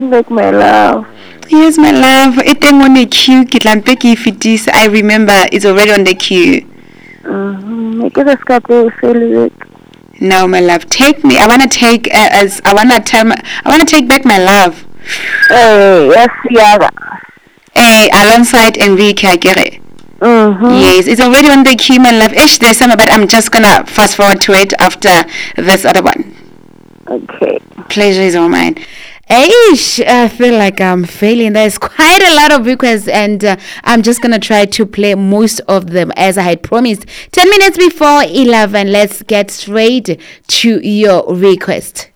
Like my love. Yes, my love. It's on the queue. I remember it's already on the queue. Make it a scape celebrate. No, my love. Take me. I wanna take as I wanna tell my, I wanna take back my love. Yes, yeah. Hey, alongside Enrique, I get it. Yes, it's already on the queue, my love. Ish, there's some, but I'm just gonna fast forward to it after this other one. Okay. Pleasure is all mine. Ish, I feel like I'm failing. There's quite a lot of requests, and I'm just gonna try to play most of them as I had promised. 10 minutes before 11, let's get straight to your request.